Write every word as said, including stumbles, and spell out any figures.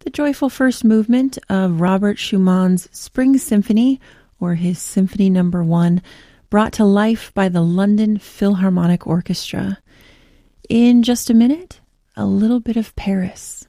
the joyful first movement of Robert Schumann's Spring Symphony, or his Symphony Number One, brought to life by the London Philharmonic Orchestra. In just a minute, a little bit of Paris.